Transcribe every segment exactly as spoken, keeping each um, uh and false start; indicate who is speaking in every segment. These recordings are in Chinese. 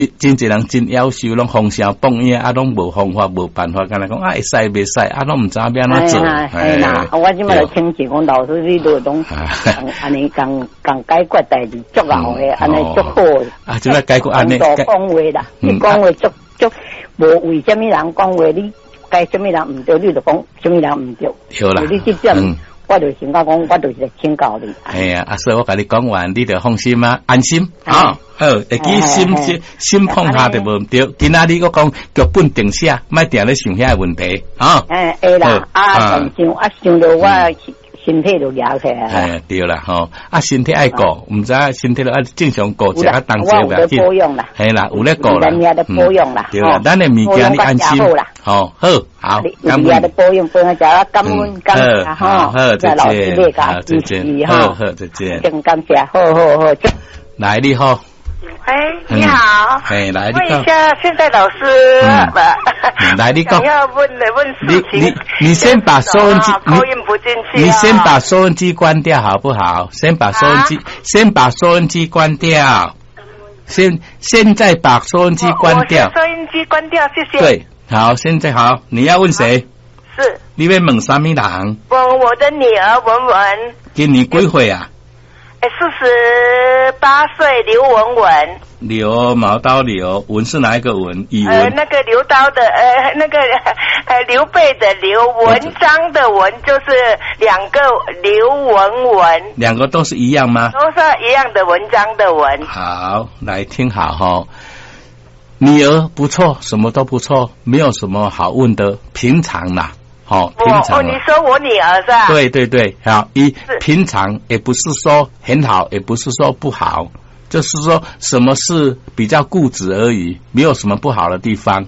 Speaker 1: 真侪人真夭寿，拢风声放映啊，拢无方法无办法，干来讲啊会使袂使啊，拢毋知要安怎做。
Speaker 2: 哎啦，我即摆就请示讲老师，你都拢安尼讲讲解决代志足好诶，安尼足好诶。
Speaker 1: 啊，即摆解决安尼。
Speaker 2: 讲话啦，你讲话足足无为虾米人讲话，你该虾米人毋对，你就讲虾米人毋对。
Speaker 1: 对啦，
Speaker 2: 你即点。我就想讲，我就是来请教你。
Speaker 1: 哎呀，啊，所以我甲你讲完，你就放心啊，安心啊。好，会记心心心碰下就无唔对。今仔日我讲脚本定下，莫定咧想遐问题啊。
Speaker 2: 哎，会啦，啊，想啊想到我身体就摇起来。
Speaker 1: 哎，对啦，吼，啊，身体爱顾，毋知身体都爱正常顾，食啊，当食
Speaker 2: 袂紧。保养啦，
Speaker 1: 系啦，有咧顾啦，
Speaker 2: 人家的保养啦，
Speaker 1: 对啦，咱的物件你安心。好，好，好，
Speaker 2: 感恩。的保养保养，加感恩感谢哈，
Speaker 1: 好，再见，好，再见，好，好，再见，
Speaker 2: 真感谢，好好好。
Speaker 1: 来，你好。
Speaker 3: 哎，你好。
Speaker 1: 哎，来，
Speaker 3: 问一下，现在老师，
Speaker 1: 来，你讲。
Speaker 3: 要问的问事情。
Speaker 1: 你你你先把收音机，
Speaker 3: 扣音不进去。
Speaker 1: 你先把收音机关掉好不好？先把收音机，先把收音机关掉。现现在把收音机关掉。
Speaker 3: 收音机关掉，谢谢。
Speaker 1: 对。好，现在好，你要问谁？
Speaker 3: 是。
Speaker 1: 你要问什么人？
Speaker 3: 问我的女儿文文。
Speaker 1: 今年几岁啊？
Speaker 3: 四十八岁，刘文文。
Speaker 1: 刘毛刀刘文是哪一个文？语文。
Speaker 3: 呃，那个刘刀的，呃，那个呃刘备的刘，文章的文，就是两个刘文文。
Speaker 1: 两个都是一样吗？
Speaker 3: 都是一样的文章的文。
Speaker 1: 好，来听好哈。女儿不错，什么都不错，没有什么好问的，平常啦，好、哦，平常。
Speaker 3: 哦，你说我女儿是吧？
Speaker 1: 对对对，好，一平常也不是说很好，也不是说不好，就是说什么是比较固执而已，没有什么不好的地方。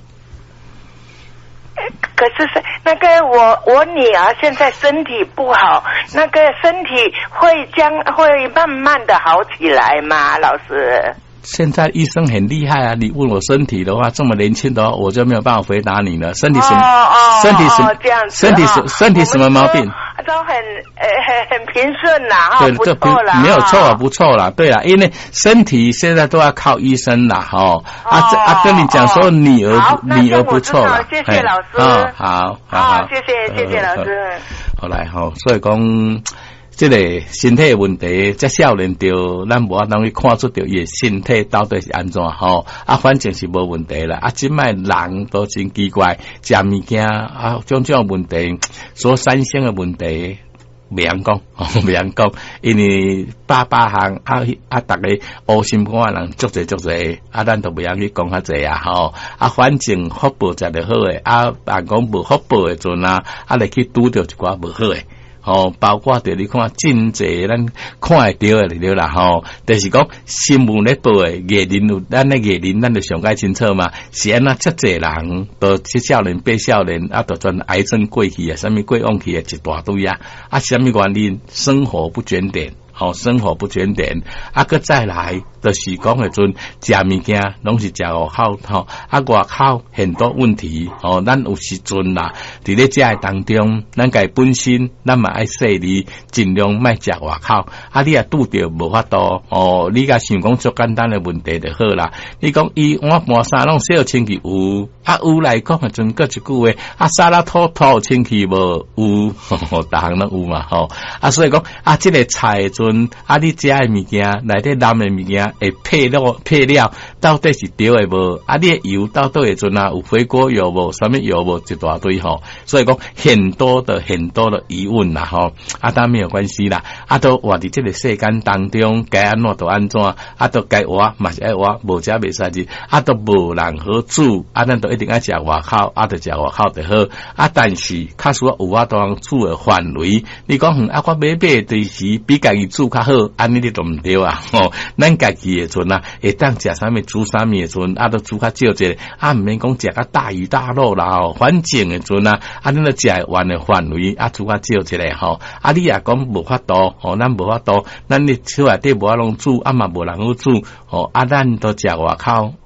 Speaker 3: 可是是那个我我女儿现在身体不好，那个身体会将会慢慢的好起来吗？老师？
Speaker 1: 现在医生很厉害啊！你问我身体的话，这么年轻的话，我就没有办法回答你了。身体什么？
Speaker 3: 哦哦、
Speaker 1: 身体什么？
Speaker 3: 这样子。
Speaker 1: 身体什、哦、身体什么毛病？
Speaker 3: 都很呃很很平顺啦，哈，不错啦，
Speaker 1: 没有错，不错啦。对啦，因为身体现在都要靠医生啦，哈、哦。啊啊，跟你讲说女儿
Speaker 3: 哦、
Speaker 1: 女儿不错啦，
Speaker 3: 谢谢老师。
Speaker 1: 哦，好，好，好，
Speaker 3: 谢谢谢谢老师。
Speaker 1: 好来哈，所以讲。这个身体的问题，这少年就咱无法当去看出着伊的身体到底是安怎吼，啊，反正是无问题啦。啊，即摆人都真奇怪，食物件啊，种种问题，所产生的问题，袂晓讲，袂晓讲，因为百百项啊啊，逐个乌心肝的人足侪足侪，啊，咱都袂晓去讲较济啊吼，啊，反正福报食着好诶，啊，人讲无福报诶阵啊，啊，来去拄着一寡无好诶。哦，包括着你看真济咱看会到诶了啦吼，就是讲新闻咧报诶艺人有咱诶艺人，咱就上解清楚嘛。是安那遮济人，都七少年八少年啊，都转癌症过去啊，啥物过往去诶一大堆啊，啊，啥物原因？生活不检点。好、哦，生活不检点，啊，个再来，就是讲迄阵食物件，拢是食外口吼，啊，外口很多问题，哦，咱有时阵啦，伫咧食诶当中，咱家本身，咱嘛爱细腻，尽量莫食外口，啊，你也拄着无法度，哦，你甲想讲最简单诶问题就好啦。你讲伊碗盘衫拢洗清气有，啊，有来讲迄阵搁一句话，啊，沙拉土土清气无有，吼，逐项拢有嘛，吼，啊，所以讲啊，即、這個菜。啊！你食诶物件，内底淋诶物件，会配料配料到底是对诶无？啊！你诶油到底会阵啊？有回锅油无？什么油无？一大堆吼。所以讲很多的很多的疑问啦吼。啊，当然没有关系啦。啊，都活伫即个世间当中，该安怎就安怎。啊，都该活嘛是爱活，无食袂使日。啊，都无人好煮。啊，咱都一定爱食外口。啊，就食外口就好。啊，但是确实有法当煮诶范围。你讲哼，啊，我买买第时比家己煮较好，安尼你都毋对啊！吼，咱家己诶阵啊，会当食啥物煮啥物诶阵，啊，都煮较少者，啊，毋免讲食较大鱼大肉啦，吼，反正诶阵啊，啊，恁咧食诶完诶范围，啊，煮较少者吼，啊，你也讲无法度，吼，咱无法度，咱咧厝内底无法拢煮，啊嘛无人好煮，吼，啊，咱都食外口。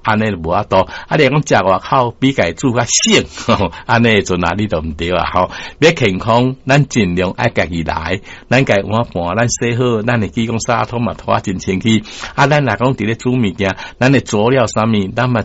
Speaker 1: 安尼就无法度。啊，你讲食外口比家煮较省，安尼阵啊，你都毋对啊，吼！要健康，咱尽量爱家己来，咱家碗盘咱洗好，咱会记讲沙拖嘛拖啊真清气。啊，咱若讲伫咧煮物件，咱的佐料啥物，咱嘛